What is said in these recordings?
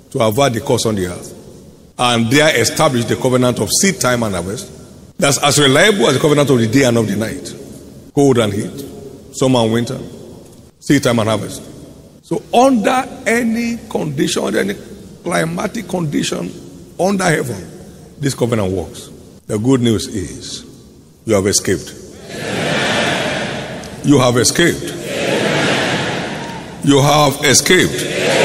to avert the curse on the earth, and there establish the covenant of seed time and harvest that's as reliable as the covenant of the day and of the night, cold and heat, summer and winter, seed time and harvest. So under any condition, under any climatic condition under heaven, this covenant works. The good news is you have escaped. You have escaped. You have escaped.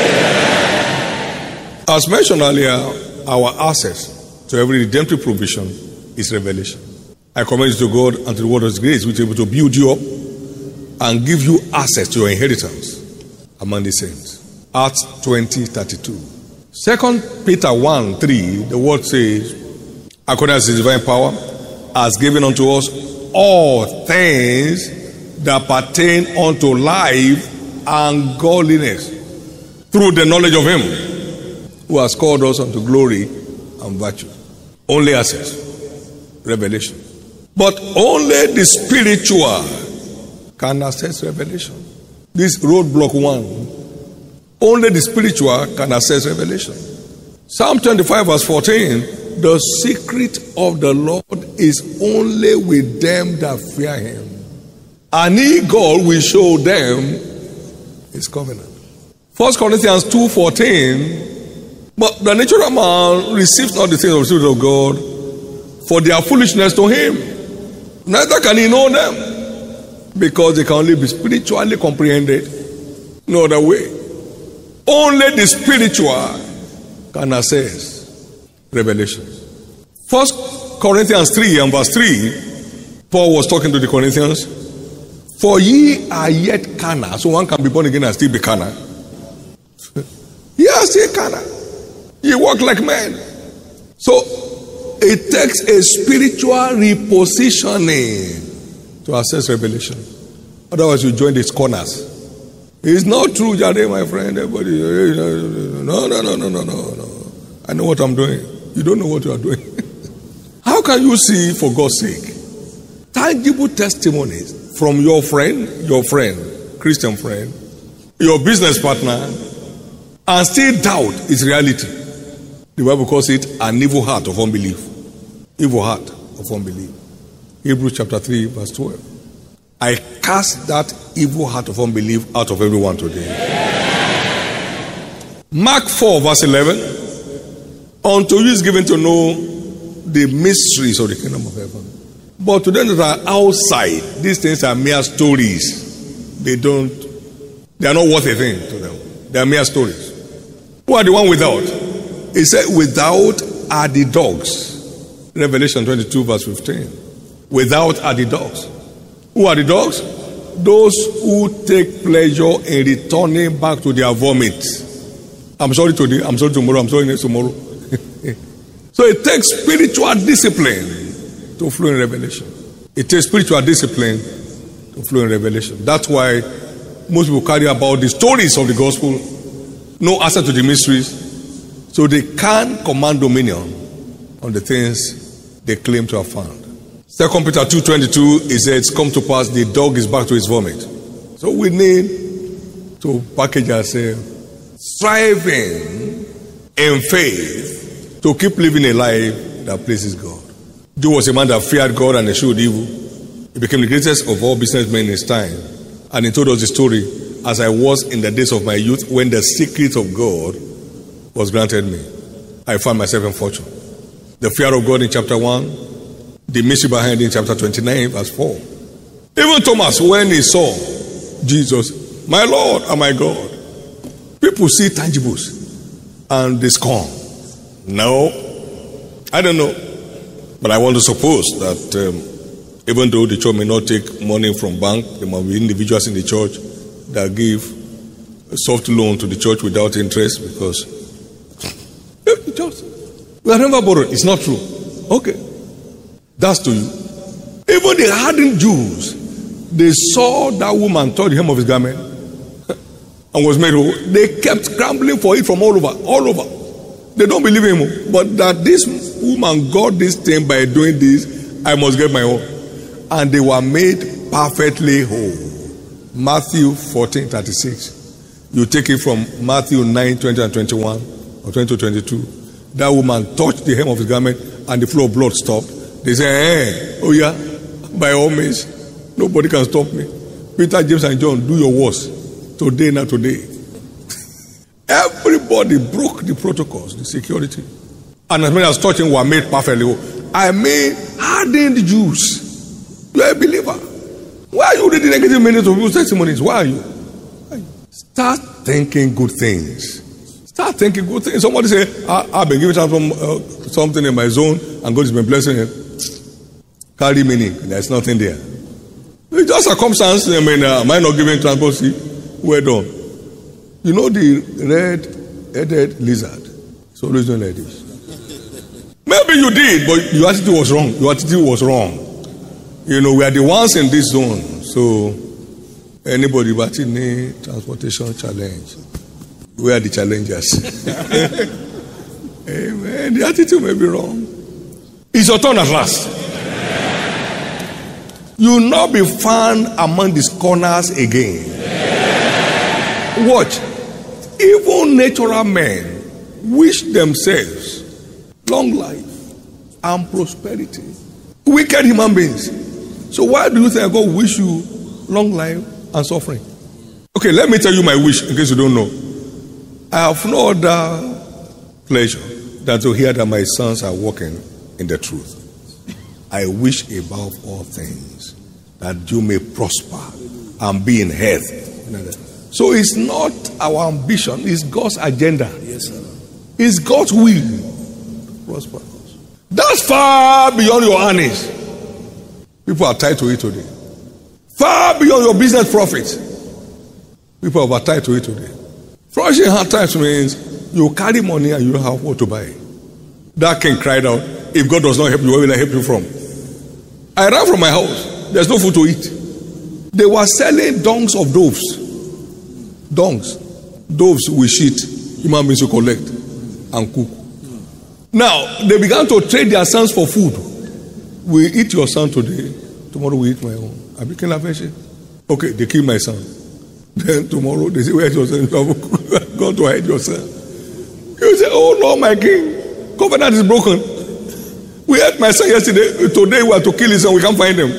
As mentioned earlier, our access to every redemptive provision is revelation. I commend you to God and to the word of His grace, which is able to build you up and give you access to your inheritance among the saints. Acts 20:32. 2 Peter 1:3, the word says, according as His divine power has given unto us all things that pertain unto life and godliness, through the knowledge of Him who has called us unto glory and virtue. Only access, revelation. But only the spiritual can access revelation. This roadblock 1, only the spiritual can access revelation. Psalm 25 verse 14, the secret of the Lord is only with them that fear Him, and He, God, will show them His covenant. 1 Corinthians 2:14, but the natural man receives not the things of the Spirit of God, for they are foolishness to him. Neither can he know them, because they can only be spiritually comprehended. No other way. Only the spiritual can access revelation. 1 Corinthians 3 and verse 3, Paul was talking to the Corinthians. For ye are yet carnal. So one can be born again and still be carnal. Ye are still carnal. You walk like men. So it takes a spiritual repositioning to access revelation. Otherwise you join these corners. It's not true, Jade, my friend. Everybody, no. I know what I'm doing. You don't know what you are doing. How can you see, for God's sake, tangible testimonies from your friend, Christian friend, your business partner, and still doubt its reality? The Bible calls it an evil heart of unbelief. Evil heart of unbelief. Hebrews chapter 3 verse 12. I cast that evil heart of unbelief out of everyone today. Mark 4 verse 11. Unto you is given to know the mysteries of the kingdom of heaven. But to them that are outside, these things are mere stories. They are not worth a thing to them. They are mere stories. Who are the one without? He said, without are the dogs. Revelation 22 verse 15. Without are the dogs. Who are the dogs? Those who take pleasure in returning back to their vomit. I'm sorry today, I'm sorry tomorrow, I'm sorry next tomorrow. So it takes spiritual discipline to flow in revelation. It takes spiritual discipline to flow in revelation. That's why most people carry about the stories of the gospel, no access to the mysteries, so they can't command dominion on the things they claim to have found. 2 Peter 2:22, it says, come to pass, the dog is back to his vomit. So we need to package ourselves, striving in faith to keep living a life that pleases God. Job was a man that feared God and eschewed evil. He became the greatest of all businessmen in his time. And he told us the story, as I was in the days of my youth, when the secret of God was granted me, I found myself in fortune. The fear of God in chapter 1, the mystery behind it in chapter 29, verse 4. Even Thomas, when he saw Jesus, my Lord and my God, people see tangibles and they scorn. No, I don't know. But I want to suppose that even though the church may not take money from bank, there must be individuals in the church that give a soft loan to the church without interest, because we have never borrowed. It's not true. Okay. That's to you. Even the hardened Jews, they saw that woman touch the hem of his garment and was made whole. They kept scrambling for it from all over. They don't believe him. But that this woman got this thing by doing this, I must get my own. And they were made perfectly whole. Matthew 14:36. You take it from Matthew 9:20 and 21. or 2022, that woman touched the hem of his garment and the flow of blood stopped. They say, oh yeah, by all means, nobody can stop me. Peter, James, and John, do your worst. Today, not today. Everybody broke the protocols, the security. And as many as touching were made perfectly whole. I mean, hardened Jews. You are a believer. Why are you reading negative minutes of people's testimonies? Why are you? Start thinking good things. Start thinking good things. Somebody say, I've been giving something in my zone and God has been blessing it. Carry meaning. There's nothing there. It's just circumstance. I mean, am I not giving transport? See, well done. You know the red-headed lizard? It's always doing like this. Maybe you did, but your attitude was wrong. Your attitude was wrong. You know, we are the ones in this zone. So, anybody but in a transportation challenge, we are the challengers. Amen. The attitude may be wrong. It's your turn at last. You will not be found among the scorners again. Watch. Even natural men wish themselves long life and prosperity. Wicked human beings. So why do you think God wish you long life and suffering? Okay, let me tell you my wish in case you don't know. I have no other pleasure than to hear that my sons are walking in the truth. I wish above all things that you may prosper and be in health. So it's not our ambition, it's God's agenda. Yes, sir. It's God's will to prosper us. That's far beyond your earnings. People are tied to it today. Far beyond your business profits. People are tied to it today. Flourishing hard times means you carry money and you don't have what to buy. That king cried out, if God does not help you, where will I help you from? I ran from my house. There's no food to eat. They were selling dungs of doves. Dungs. Doves with shit. Human beings to collect and cook. Now, they began to trade their sons for food. We eat your son today. Tomorrow we eat my own. I became a patient. Okay, they kill my son. Then tomorrow they say, where's your son? You have gone to hide your son. You say, oh no, my king. Covenant is broken. We had my son yesterday. Today we are to kill his son. We can't find him.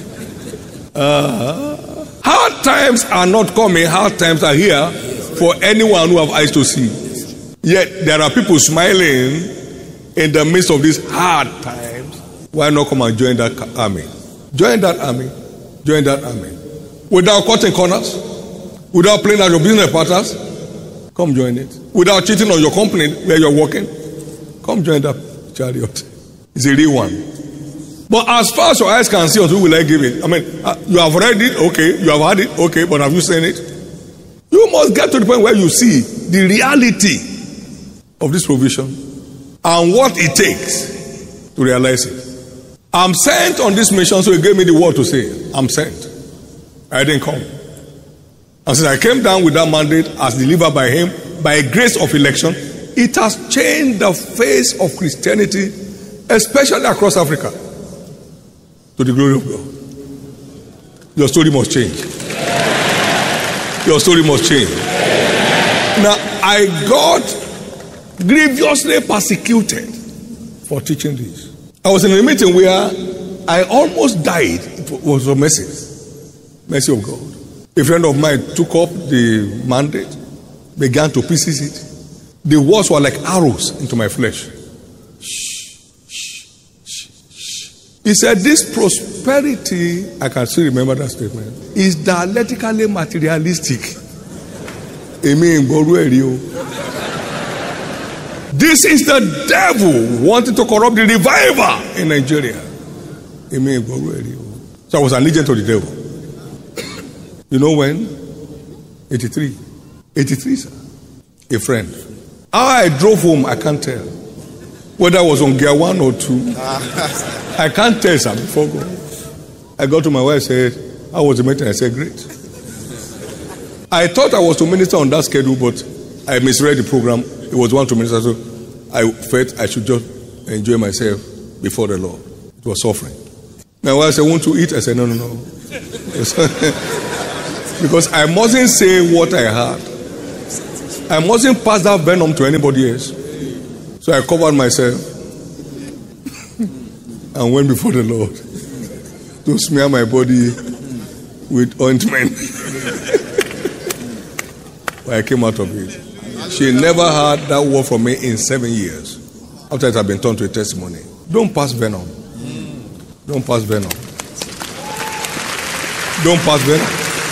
Hard times are not coming. Hard times are here for anyone who have eyes to see. Yet there are people smiling in the midst of these hard times. Why not come and join that army? Join that army. Join that army. Without cutting corners. Without playing at your business partners. Come join it. Without cheating on your company where you're working. Come join that chariot. It's a real one. But as far as your eyes can see, who will I give it? I mean, you have read it, okay. You have heard it, okay. But have you seen it? You must get to the point where you see the reality of this provision and what it takes to realize it. I'm sent on this mission, so he gave me the word to say, I'm sent. I didn't come. And since I came down with that mandate as delivered by him, by grace of election, it has changed the face of Christianity, especially across Africa, to the glory of God. Your story must change. Your story must change. Now, I got grievously persecuted for teaching this. I was in a meeting where I almost died. It was a mercy of God. A friend of mine took up the mandate, began to pieces it. The words were like arrows into my flesh. He said, this prosperity, I can still remember that statement, is dialectically materialistic. This is the devil wanting to corrupt the revival in Nigeria. So I was allegiant to the devil. You know when? 83. 83, sir. A friend. How I drove home, I can't tell. Whether I was on gear 1 or 2. I can't tell, sir, before God. I got to my wife and said, how was the meeting? I said, great. I thought I was to minister on that schedule, but I misread the program. It was one to minister, so I felt I should just enjoy myself before the Lord. It was suffering. My wife said, won't you eat? I said, no. Because I mustn't say what I heard. I mustn't pass that venom to anybody else. So I covered myself and went before the Lord to smear my body with ointment. But I came out of it. She never heard that word from me in 7 years. After it had been turned to a testimony. Don't pass venom. Don't pass venom. Don't pass venom.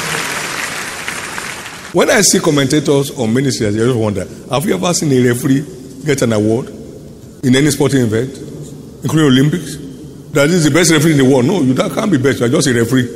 When I see commentators on ministry, I just wonder, have you ever seen a referee get an award in any sporting event, including Olympics? That is the best referee in the world. No, that can't be best. You are just a referee.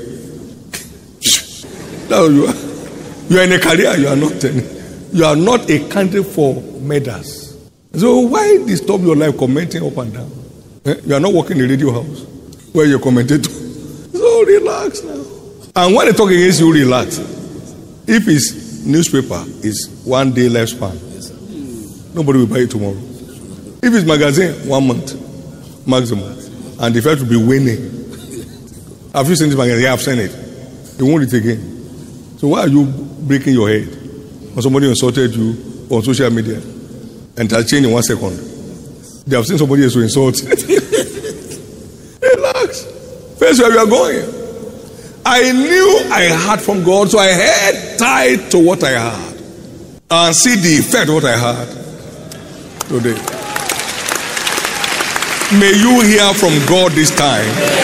That's what you are. You are in a career. You are not a candidate for medals. So why disturb your life commenting up and down? You are not working in a radio house where you're commentator. So relax now. And when they talk against you, relax. If his newspaper is 1 day lifespan, nobody will buy it tomorrow. If it's magazine, 1 month maximum, and the fact to be winning. Have you seen this magazine? Yeah, I've seen it. You won't read it again. So why are you breaking your head when somebody insulted you on social media and it has changed in 1 second? They have seen somebody else to insult. Relax. Face where we are going. I knew I heard from God, so I held tight to what I heard and see the effect of what I heard today. May you hear from God this time.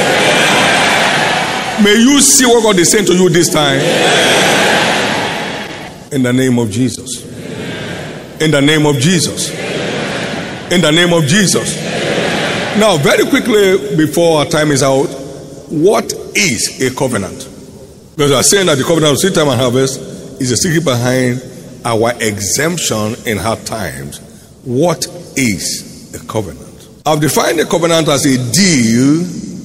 May you see what God is saying to you this time. In the name of Jesus. In the name of Jesus. In the name of Jesus. Now, very quickly before our time is out, what is a covenant? Because we are saying that the covenant of seed time and harvest is the secret behind our exemption in hard times. What is a covenant? I've defined a covenant as a deal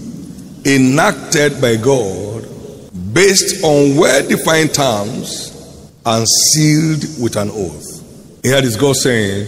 enacted by God based on well-defined terms and sealed with an oath. Here is God saying,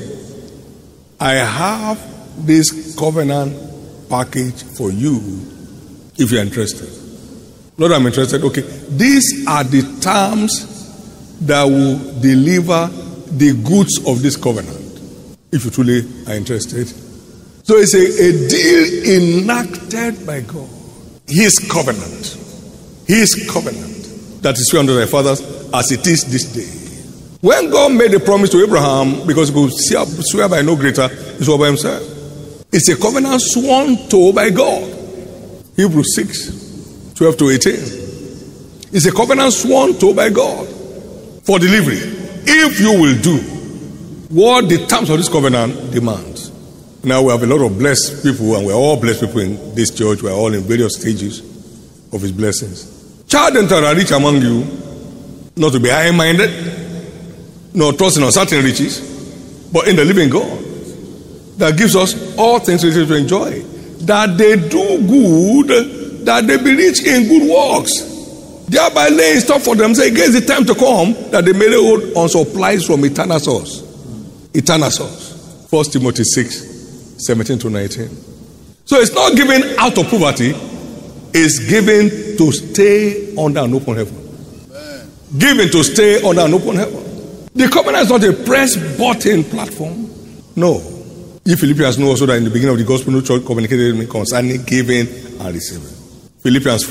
I have this covenant package for you if you're interested. Lord, I'm interested. Okay. These are the terms that will deliver the goods of this covenant if you truly are interested. So it's a deal enacted by God. His covenant. His covenant. That is sworn unto thy fathers as it is this day. When God made a promise to Abraham, because he could swear by no greater, he swore by himself. It's a covenant sworn to by God. Hebrews 6:12-18. It's a covenant sworn to by God for delivery. If you will do what the terms of this covenant demands. Now we have a lot of blessed people, and we're all blessed people in this church. We're all in various stages of his blessings. Child and are rich among you, not to be high-minded, nor trust in uncertain riches, but in the living God that gives us all things to enjoy. That they do good, that they be rich in good works, thereby laying stuff for themselves against the time to come, that they may lay hold on supplies from eternal source. Eternal source. 1 Timothy 6:17-19. So it's not given out of poverty, it's given to stay under an open heaven. Given to stay under an open heaven. The covenant is not a press button platform. No. If Philippians know also that in the beginning of the gospel, no church communicated with me concerning giving and receiving. Philippians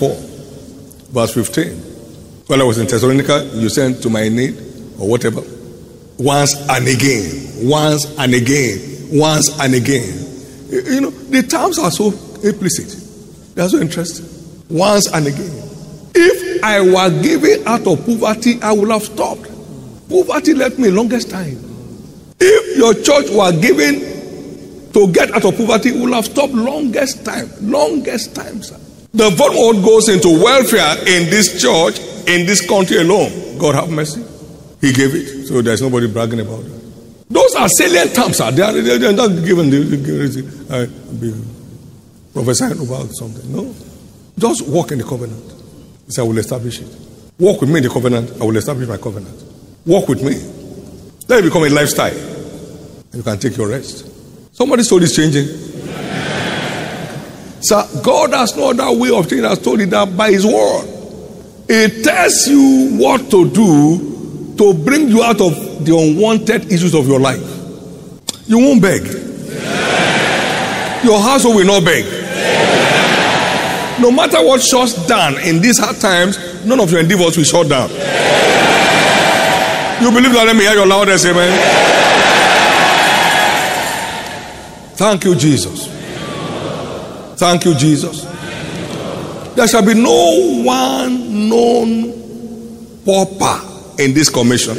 4:15. While I was in Thessalonica, you sent to my need or whatever. Once and again. Once and again. Once and again. You know, the terms are so implicit. They are so interesting. Once and again. If I were giving out of poverty, I would have stopped. Poverty left me longest time. If your church were giving to get out of poverty, it would have stopped longest time. Longest time, sir. The volume goes into welfare in this church, in this country alone. God have mercy. He gave it. So there's nobody bragging about it. Those are salient terms, sir. They are not given the prophesying about something. No. Just walk in the covenant. He said, I will establish it. Walk with me in the covenant. I will establish my covenant. Walk with me. Let it become a lifestyle. And you can take your rest. Somebody's soul is changing. Sir, God has no other way of taking. Has told you that by his word. It tells you what to do to bring you out of the unwanted issues of your life. You won't beg. Your household will not beg. No matter what shuts down in these hard times, none of your endeavors will shut down. You believe that? Let me hear your loudest amen. Thank you, Jesus. Thank you, Jesus. There shall be no one known pauper in this commission.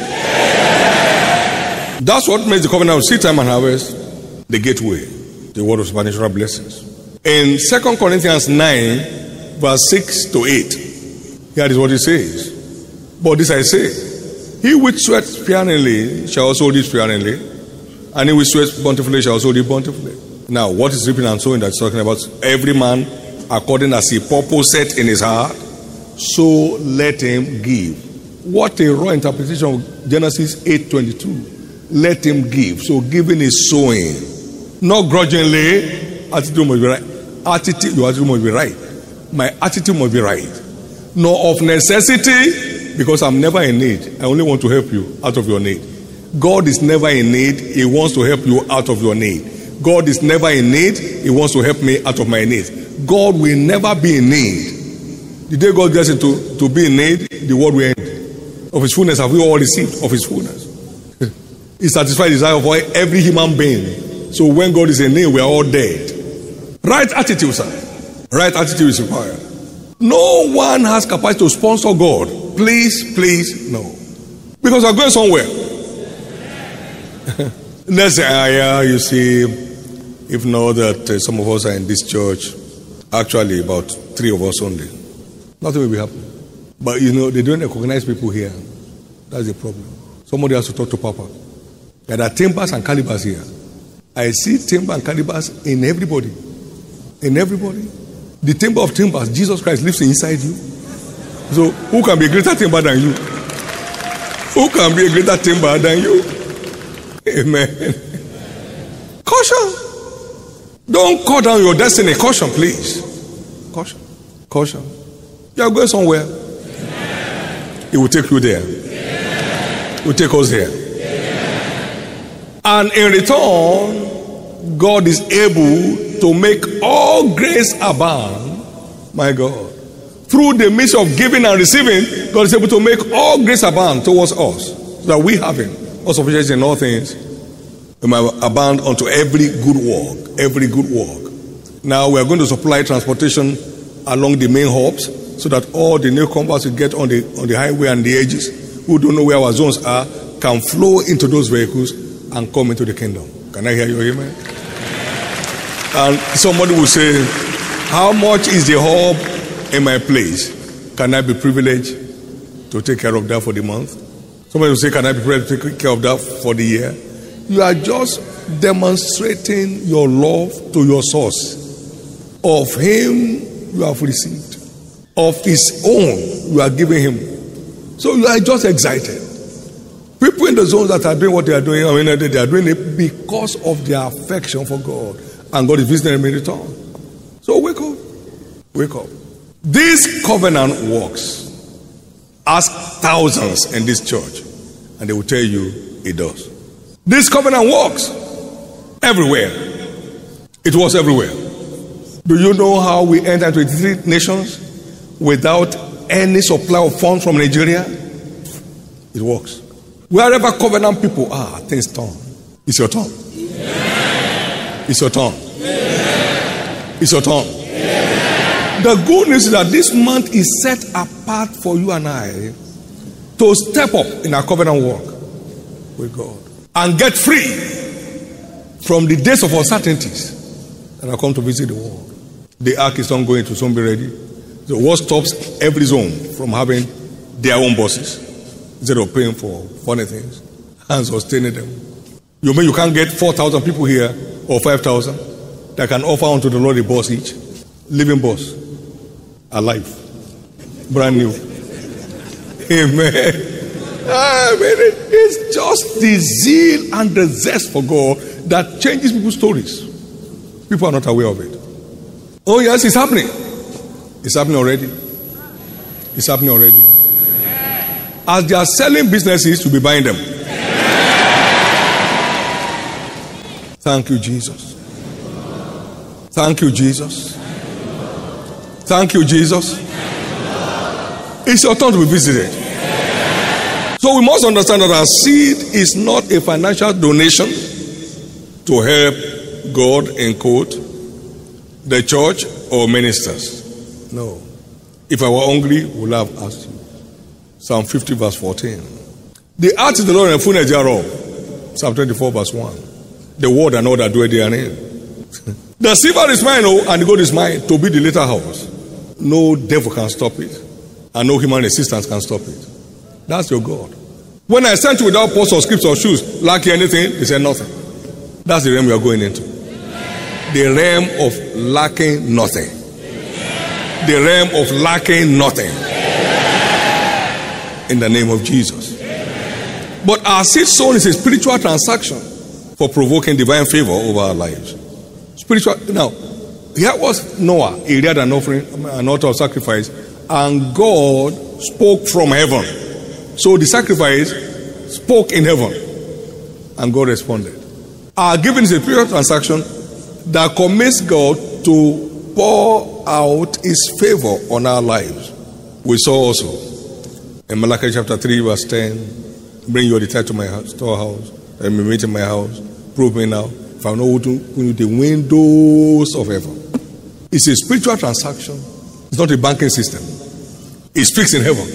That's what makes the covenant of seed time and harvest the gateway, the word of supernatural blessings. In 2 Corinthians 9, verse 6 to 8, here is what it says. But this I say, he which sweats sparingly shall also reap sparingly, and he which sweats bountifully shall also reap bountifully. Now, what is reaping and sowing that's talking about? Every man according as he purposeth in his heart, so let him give. What a raw interpretation of Genesis 8:22. Let him give. So giving is sowing. Not grudgingly. Attitude must be right. Your attitude must be right. My attitude must be right. Nor of necessity, because I'm never in need. I only want to help you out of your need. God is never in need. He wants to help you out of your need. God is never in need. He wants to help me out of my need. God will never be in need. The day God gets into to be in need, the world will end. Of his fullness have we all received of his fullness. He satisfies the desire of every human being. So when God is in need, we are all dead. Right attitude, sir. Right attitude is required. No one has capacity to sponsor God. Please, no. Because I'm going somewhere. Let's say, you see, if not that some of us are in this church, actually about 3 of us only, nothing will be happening. But they don't recognize people here. That's the problem. Somebody has to talk to Papa. There are timbers and calibers here. I see timber and calibers in everybody. In everybody. The timber of timbers, Jesus Christ lives inside you. So who can be a greater timber than you? Who can be a greater timber than you? Amen. Caution. Don't cut down your destiny. Caution, please. Caution. Caution. You are going somewhere. It will take you there. It will take us there. And in return, God is able to make all grace abound. My God. Through the midst of giving and receiving, God is able to make all grace abound towards us. So that we having all sufficiency in all things, we might abound unto every good work. Every good work. Now we are going to supply transportation along the main hubs so that all the newcomers will get on the highway and the edges who don't know where our zones are can flow into those vehicles and come into the kingdom. Can I hear you? Amen? And somebody will say, how much is the hub in my place? Can I be privileged to take care of that for the month? Somebody will say, can I be privileged to take care of that for the year? You are just demonstrating your love to your source. Of him you have received. Of his own you are giving him. So you are just excited. People in the zones that are doing what they are doing, they are doing it because of their affection for God. And God is visiting them in return. So wake up. Wake up. This covenant works. Ask thousands in this church and they will tell you it does. This covenant works everywhere. It was everywhere. Do you know how we entered 23 nations without any supply of funds from Nigeria? It works. Wherever covenant people are, things turn. It's your turn. It's your turn. It's your turn. The good news is that this month is set apart for you and I to step up in our covenant work with God and get free from the days of uncertainties that are come to visit the world. The ark is not going to soon be ready. So what stops every zone from having their own bosses instead of paying for funny things and sustaining them? You mean you can't get 4,000 people here or 5,000 that can offer unto the Lord a boss each? Living boss. Alive. Brand new. Amen. It's just the zeal and the zest for God that changes people's stories. People are not aware of it. Oh yes, it's happening. It's happening already. It's happening already. As they are selling businesses, you'll be buying them. Thank you, Jesus. Thank you, Jesus. Thank you, Jesus. It's your turn to be visited. So we must understand that our seed is not a financial donation to help God, in quote, the church or ministers. No. If I were hungry, we would have asked you. Psalm 50 verse 14. The earth is the Lord and the fullness thereof. Psalm 24 verse 1. The word and all that dwell therein. The silver is mine, and the gold is mine, to be the later house. No devil can stop it, and no human assistance can stop it. That's your God. When I sent you without post or scripts or shoes, lack anything, they said nothing. That's the realm we are going into. The realm of lacking nothing. The realm of lacking nothing. In the name of Jesus. But our seed sown is a spiritual transaction for provoking divine favor over our lives. Spiritual. Now, here was Noah. He reared an offering, an altar of sacrifice, and God spoke from heaven. So the sacrifice spoke in heaven, and God responded. Our giving is a spiritual transaction that commits God to pour out His favor on our lives. We saw also in Malachi chapter 3 verse 10, bring your tithe to my storehouse, and me meet in my house. Prove me now, if I know to the windows of heaven. It's a spiritual transaction. It's not a banking system. It speaks in heaven.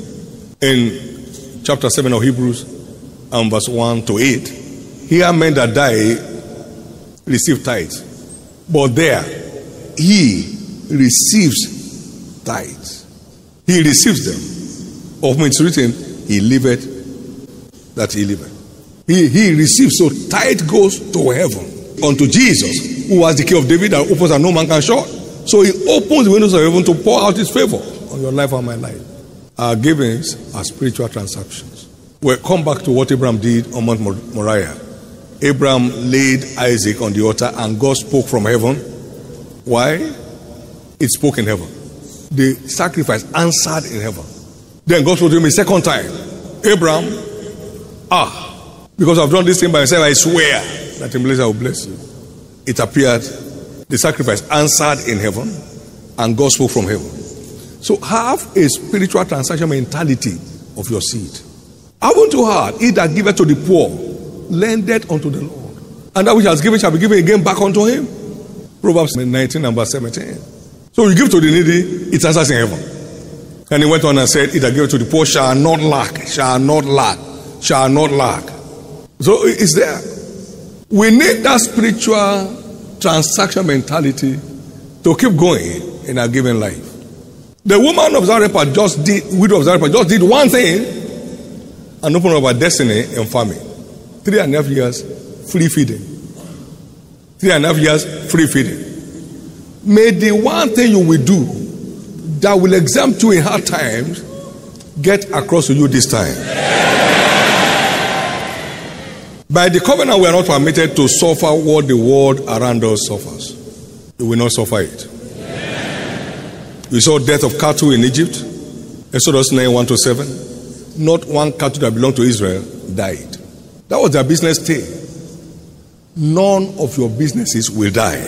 In chapter 7 of Hebrews, and verse 1 to 8, here men that die receive tithes. But there, he receives tithes. He receives them. Of whom it's written, he liveth that he liveth. He receives. So tithe goes to heaven unto Jesus, who was the key of David that opens and no man can shut. So he opens the windows of heaven to pour out his favor on your life and my life. Our givings are spiritual transactions. We'll come back to what Abraham did on Mount Moriah. Abraham laid Isaac on the altar and God spoke from heaven. Why? It spoke in heaven. The sacrifice answered in heaven. Then God spoke to him a second time. Abraham, because I've done this thing by myself, I swear that in place I will bless you. It appeared, the sacrifice answered in heaven, and God spoke from heaven. So have a spiritual transaction mentality of your seed. Haven't you heard, he that giveth to the poor, lendeth unto the Lord, and that which has given shall be given again back unto him. Proverbs 19 and verse 17. So you give to the needy, it answers in heaven. And he went on and said, he that giveth to the poor shall not lack, shall not lack, shall not lack. So it's there. We need that spiritual transaction mentality to keep going in our given life. The woman of Zarephath widow of Zarephath just did one thing and opened up her destiny in farming. 3.5 years free feeding. 3.5 years free feeding. May the one thing you will do that will exempt you in hard times get across to you this time. By the covenant, we are not permitted to suffer what the world around us suffers. We will not suffer it. We saw death of cattle in Egypt. Exodus 9, 1-7. Not one cattle that belonged to Israel died. That was their business thing. None of your businesses will die.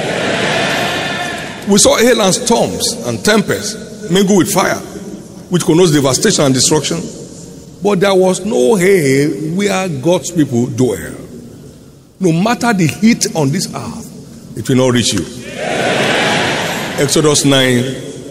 We saw hail and storms and tempests mingle with fire, which connotes devastation and destruction. But there was no hail where God's people dwell. No matter the heat on this earth, it will not reach you. Exodus 9,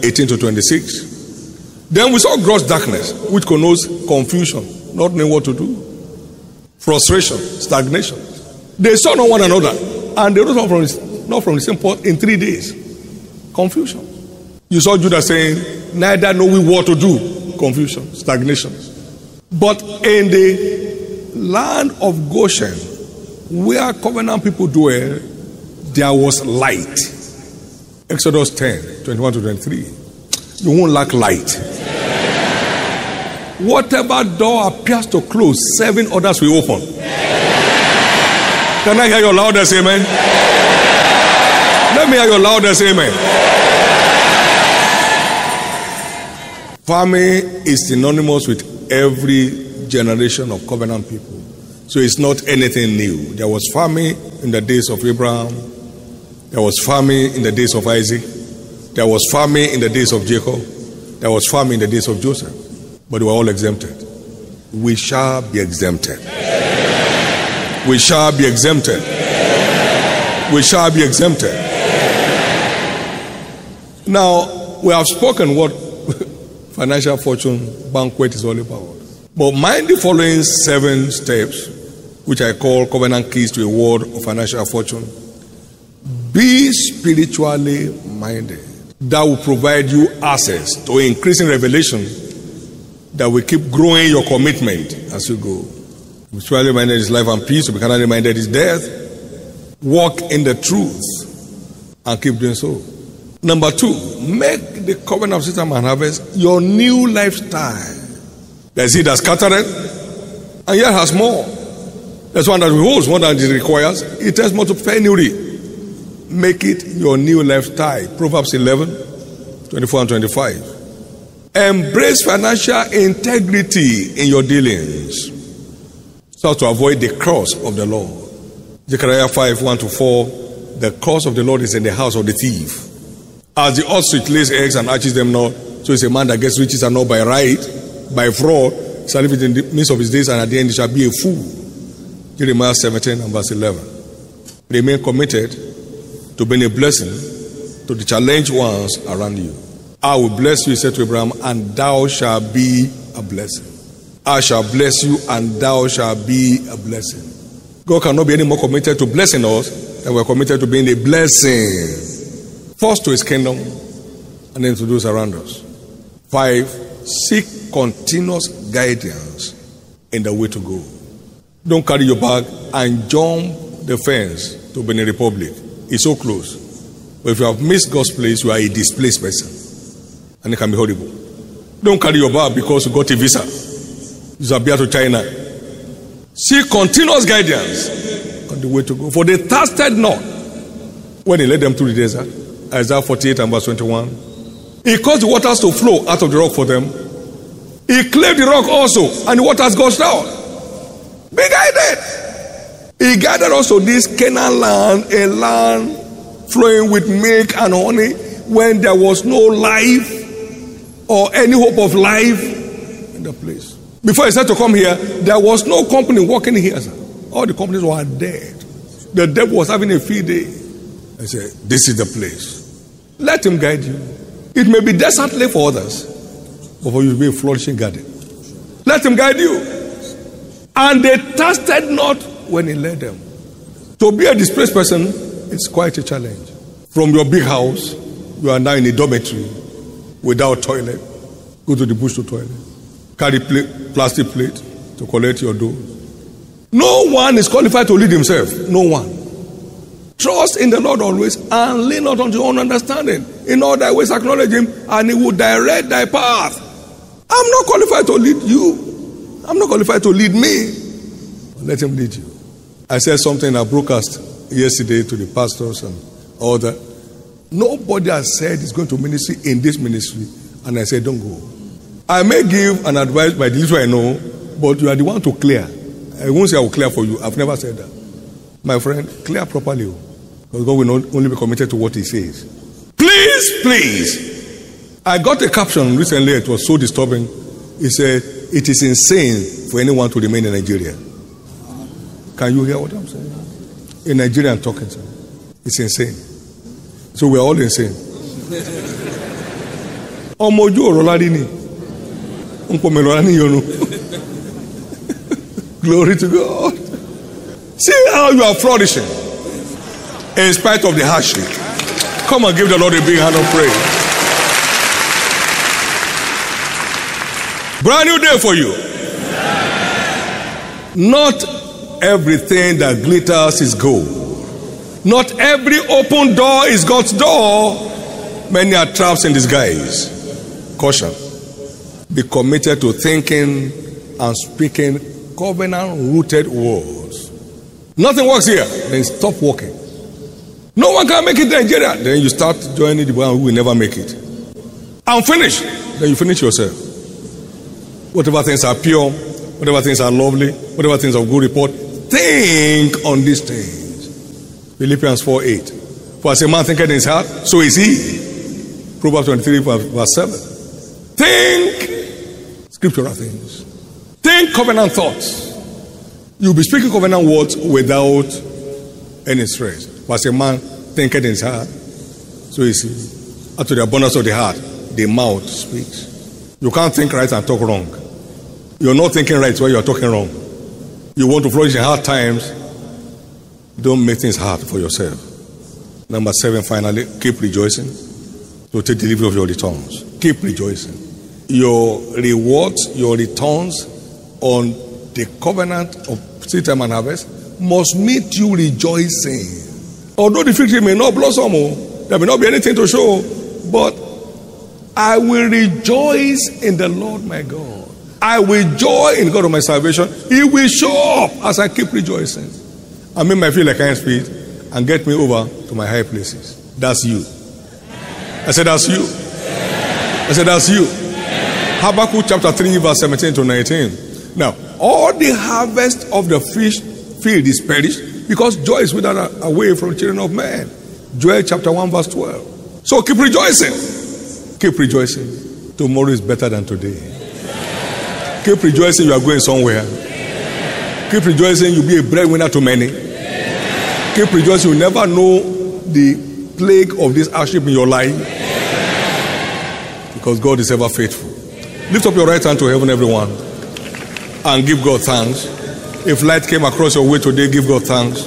18-26. Then we saw gross darkness, which connotes confusion, not knowing what to do, frustration, stagnation. They saw not one another, and they rose not from the same pot in 3 days. Confusion. You saw Judah saying, neither know we what to do. Confusion, stagnation. But in the land of Goshen, where covenant people dwell, there was light. Exodus 10, 21-23. You won't lack light. Whatever door appears to close, 7 others will open. Can I hear your loudest amen? Let me hear your loudest amen. Farming is synonymous with every generation of covenant people. So it's not anything new. There was famine in the days of Abraham. There was famine in the days of Isaac. There was famine in the days of Jacob. There was famine in the days of Joseph. But they were all exempted. We shall be exempted. We shall be exempted. We shall be exempted. Now, we have spoken what financial fortune banquet is all about. But mind the following 7 steps, which I call covenant keys to a world of financial fortune. Be spiritually minded. That will provide you access to increasing revelation that will keep growing your commitment as you go. Spiritually minded is life and peace. To be carnally minded is death. Walk in the truth and keep doing so. Number 2, make the covenant of system and harvest your new lifestyle. There's it that scattereth and yet has more. There's one that holds more than it requires. It has more to penury. Make it your new lifestyle. Proverbs 11, 24 and 25. Embrace financial integrity in your dealings so as to avoid the curse of the Lord. Zechariah 5, 1 to 4. The curse of the Lord is in the house of the thief. As the ostrich lays eggs and hatches them not, so is a man that gets riches and not by right, by fraud, shall live in the midst of his days, and at the end he shall be a fool. Jeremiah 17 and verse 11. Remain committed to being a blessing to the challenged ones around you. I will bless you, he said to Abraham, and thou shalt be a blessing. I shall bless you, and thou shalt be a blessing. God cannot be any more committed to blessing us than we're committed to being a blessing. First to his kingdom, and then to those around us. 5, seek continuous guidance in the way to go. Don't carry your bag and jump the fence to Benin Republic. It's so close. But if you have missed God's place, you are a displaced person. And it can be horrible. Don't carry your bag because you got a visa. You disappear to China. Seek continuous guidance on the way to go. For they thirsted not when he led them through the desert. Isaiah 48 and verse 21. He caused the waters to flow out of the rock for them. He cleft the rock also, and the waters gushed out. Be guided. He guided us to this Canaan land, a land flowing with milk and honey, when there was no life or any hope of life in the place. Before he said to come here, there was no company working here, sir. All the companies were dead. The devil was having a field day. I said, this is the place. Let him guide you. It may be desertly for others, but for you to be a flourishing garden. Let him guide you. And they thirsted not when he led them. To be a displaced person is quite a challenge. From your big house, you are now in a dormitory without toilet. Go to the bush to toilet. Carry plastic plate to collect your dough. No one is qualified to lead himself. No one. Trust in the Lord always and lean not on your own understanding. In all thy ways acknowledge him and he will direct thy path. I'm not qualified to lead you. I'm not qualified to lead me. Let him lead you. I said something in a broadcast yesterday to the pastors and all that. Nobody has said he's going to ministry in this ministry. And I said, don't go. I may give an advice by this way I know, but you are the one to clear. I won't say I will clear for you. I've never said that. My friend, clear properly. Because God will not only be committed to what he says. Please. I got a caption recently. It was so disturbing. He said, it is insane for anyone to remain in Nigeria. Can you hear what I'm saying? In Nigeria, I'm talking to. It's insane. So we're all insane. Glory to God. See how you are flourishing in spite of the hardship. Come and give the Lord a big hand of praise. Brand new day for you. Not everything that glitters is gold. Not every open door is God's door. Many are traps in disguise. Caution. Be committed to thinking and speaking covenant-rooted words. Nothing works here. Then stop working. No one can make it in Nigeria. Then you start joining the one who will never make it. I'm finished. Then you finish yourself. Whatever things are pure, whatever things are lovely, whatever things of good report, think on these things. Philippians 4:8. For as a man thinketh in his heart, so is he. Proverbs 23 verse 7. Think scriptural things. Think covenant thoughts. You'll be speaking covenant words without any stress. For as a man thinketh in his heart, so is he. Out of the abundance of the heart, the mouth speaks. You can't think right and talk wrong. You're not thinking right while you're talking wrong. You want to flourish in hard times, don't make things hard for yourself. Number 7, finally, keep rejoicing. To take delivery of your returns. Keep rejoicing. Your rewards, your returns on the covenant of seed time and harvest must meet you rejoicing. Although the fig tree may not blossom, there may not be anything to show, but I will rejoice in the Lord my God. I will joy in God of my salvation. He will show up as I keep rejoicing. And make me feel like I am speed and get me over to my high places. That's you. I said, that's you. I said, that's you. Habakkuk chapter 3 verse 17 to 19. Now, all the harvest of the field is perished because joy is withered away from the children of men. Joel chapter 1 verse 12. So keep rejoicing. Keep rejoicing. Tomorrow is better than today. Keep rejoicing, you are going somewhere. Keep rejoicing, you'll be a breadwinner to many. Keep rejoicing, you never know the plague of this hardship in your life. Because God is ever faithful. Lift up your right hand to heaven, everyone, and give God thanks. If light came across your way today, give God thanks.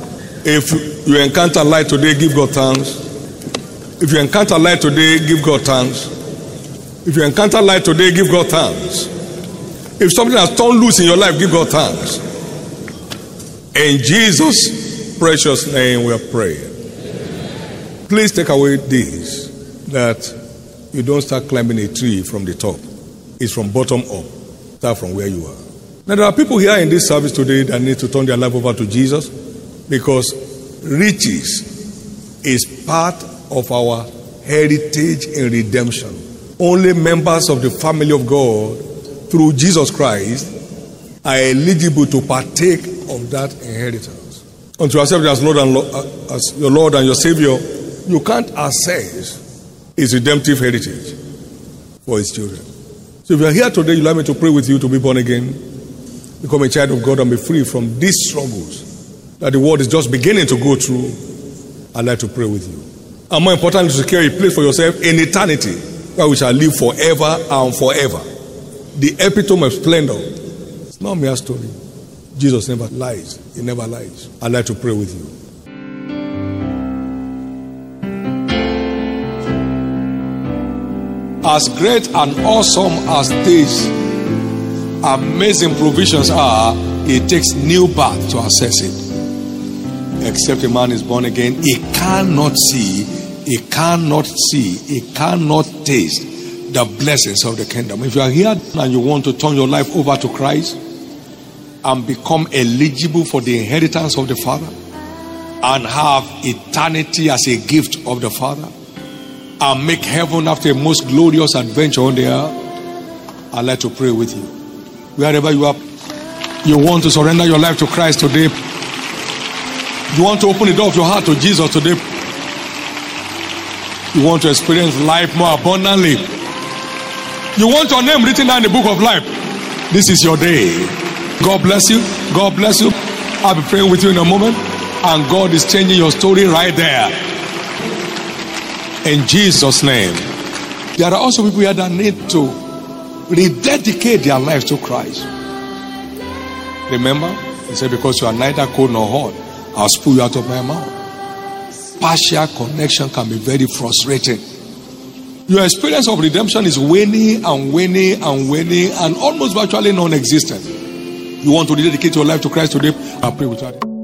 If you encounter light today, give God thanks. If you encounter light today, give God thanks. If you encounter light today, give God thanks. If something has turned loose in your life, give God thanks. In Jesus' precious name we are praying. Please take away this, that you don't start climbing a tree from the top. It's from bottom up. Start from where you are. Now there are people here in this service today that need to turn their life over to Jesus because riches is part of our heritage in redemption. Only members of the family of God through Jesus Christ are eligible to partake of that inheritance. Unto yourself as your Lord and your Savior, you can't access his redemptive heritage for his children. So if you are here today, you'd like me to pray with you to be born again, become a child of God and be free from these struggles that the world is just beginning to go through. I'd like to pray with you. And more important, to secure a place for yourself in eternity where we shall live forever and forever. The epitome of splendor. It's not a mere story. Jesus never lies. He never lies. I'd like to pray with you. As great and awesome as these amazing provisions are, it takes new birth to access it. Except a man is born again, he cannot see, he cannot taste the blessings of the kingdom. If you are here and you want to turn your life over to Christ and become eligible for the inheritance of the Father and have eternity as a gift of the Father and make heaven after a most glorious adventure on the earth, I'd like to pray with you. Wherever you are, you want to surrender your life to Christ today. You want to open the door of your heart to Jesus today. You want to experience life more abundantly. You want your name written down in the book of life. This is your day. God bless you. God bless you. I'll be praying with you in a moment. And God is changing your story right there. In Jesus' name. There are also people here that need to rededicate their lives to Christ. Remember, he said, because you are neither cold nor hot, I'll spew you out of my mouth. Partial connection can be very frustrating. Your experience of redemption is waning and waning and waning and almost virtually non-existent. You want to dedicate your life to Christ today? I'll pray with you.